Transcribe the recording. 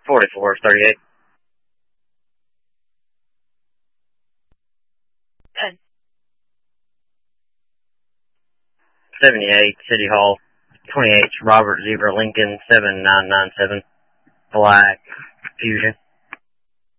4438. Good. 78, City Hall. 28, Robert Zebra Lincoln, 7997. Black Fusion.